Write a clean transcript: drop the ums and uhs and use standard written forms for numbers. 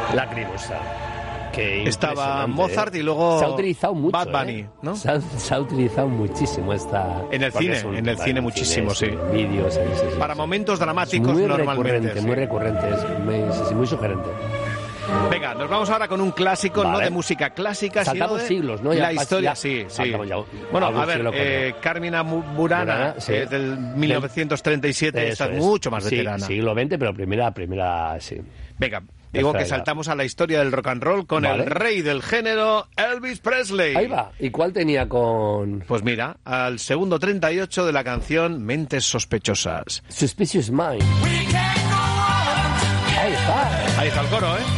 Lacrimosa. Estaba Mozart y luego se ha utilizado mucho, Bad Bunny, ¿no? Se ha utilizado muchísimo esta... En el cine muchísimo, sí. En vídeos, sí. Para momentos dramáticos muy normalmente. Muy recurrente, muy sugerente. Venga, nos vamos ahora con un clásico, no de música clásica, saltamos sino de siglos, ¿no? La historia, sí. Bueno, a ver, Carmina Burana, sí. del 1937, esta es mucho más veterana. Siglo XX, pero primera, sí. Venga, digo que saltamos a la historia del rock and roll con el rey del género, Elvis Presley. Ahí va. ¿Y cuál tenía con...? Pues mira, al segundo 38 de la canción Mentes Sospechosas. Suspicious Mind. Ahí está. Ahí está el coro, ¿eh?